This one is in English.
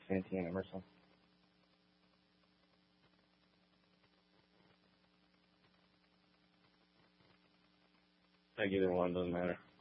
Santee and Emerson. Like either one, doesn't matter.